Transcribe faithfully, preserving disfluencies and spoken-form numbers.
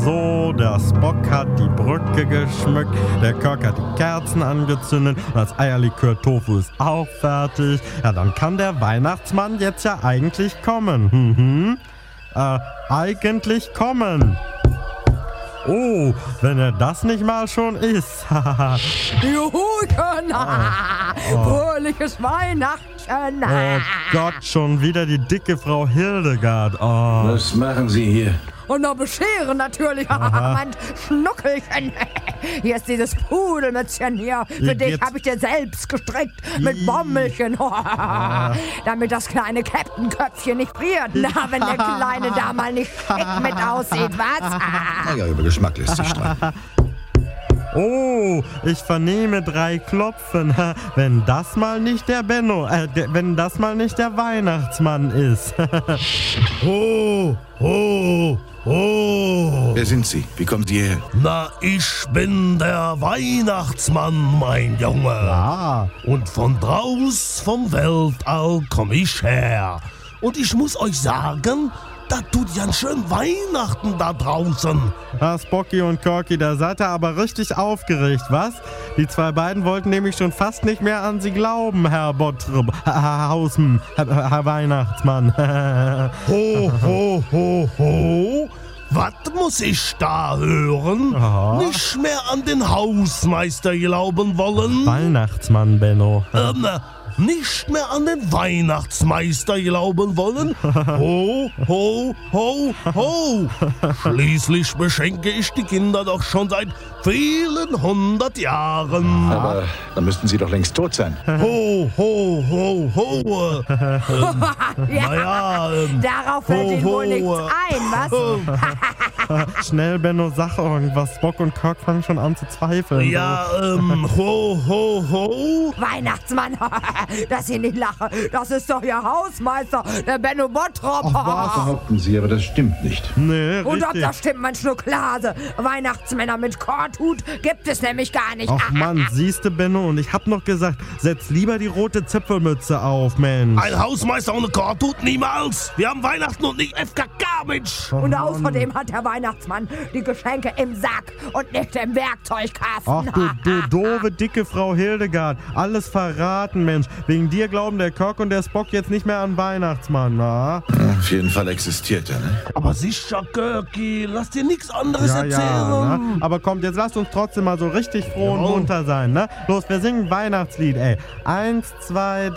so, der Spock hat die Brücke geschmückt, der Kirk hat die Kerzen angezündet und das Eierlikör-Tofu ist auch fertig. Ja, dann kann der Weihnachtsmann jetzt ja eigentlich kommen. Mhm. Äh, eigentlich kommen. Oh, wenn er das nicht mal schon ist. Juhu, oh. fröhliches Weihnachten. Oh Gott, schon wieder die dicke Frau Hildegard. Oh. Was machen Sie hier? Und noch bescheren natürlich, mein Schnuckelchen. Hier ist dieses Pudelmützchen hier. Für Jetzt- dich habe ich dir selbst gestrickt mit Bommelchen. Damit das kleine Captain-Köpfchen nicht friert. Na, wenn der Kleine da mal nicht schick mit aussieht, was? Naja, über Geschmack lässt sich streiten. Oh, ich vernehme drei Klopfen. Wenn das mal nicht der Benno, äh, der, wenn das mal nicht der Weihnachtsmann ist. Ho, ho, ho. Wer sind Sie? Wie kommen Sie hierher? Na, ich bin der Weihnachtsmann, mein Junge. Ah, Und von draus vom Weltall komm ich her. Und ich muss euch sagen, da tut ja schön Weihnachten da draußen. ah, Spocky und Corky, da seid ihr aber richtig aufgeregt, was? Die zwei beiden wollten nämlich schon fast nicht mehr an sie glauben, Herr Bottrop, Herr Hausmann, Herr, Herr Weihnachtsmann. Ho, ho, ho, ho. Was muss ich da hören? Aha. Nicht mehr an den Hausmeister glauben wollen? Weihnachtsmann, Benno. Ähm, nicht mehr an den Weihnachtsmeister glauben wollen? Ho, ho, ho, ho! Schließlich beschenke ich die Kinder doch schon seit vielen hundert Jahren. Aber dann müssten Sie doch längst tot sein. Ho, ho, ho, ho! Ähm, Ja, naja, ähm, darauf fällt ho, Ihnen wohl ho, nichts äh, ein, was? Schnell, Benno, sag irgendwas. Spock und Kirk fangen schon an zu zweifeln. ja, ähm, ho, ho, ho! Weihnachtsmann, dass ich nicht lache, das ist doch Ihr Hausmeister, der Benno Bottrop. Behaupten Sie, aber das stimmt nicht. Nee, Und ob richtig. das stimmt, mein Schnucklase. Weihnachtsmänner mit Korthut gibt es nämlich gar nicht. Ach Mann, siehste, Benno, und ich hab noch gesagt, setz lieber die rote Zipfelmütze auf, Mensch. Ein Hausmeister ohne Korthut niemals! Wir haben Weihnachten und nicht F K K, Mensch! Und außerdem hat der Weihnachtsmann die Geschenke im Sack und nicht im Werkzeugkasten. Ach du, du doofe, dicke Frau Hildegard. Alles verraten, Mensch. Wegen dir glauben der Kirk und der Spock jetzt nicht mehr an Weihnachtsmann, na? Auf jeden Fall existiert er, ne? Aber sicher, Görki, lass dir nichts anderes Ja, erzählen. ja, ne? Aber kommt, jetzt lasst uns trotzdem mal so richtig froh und Jawohl. munter sein, ne? Los, wir singen ein Weihnachtslied, ey. Eins, zwei,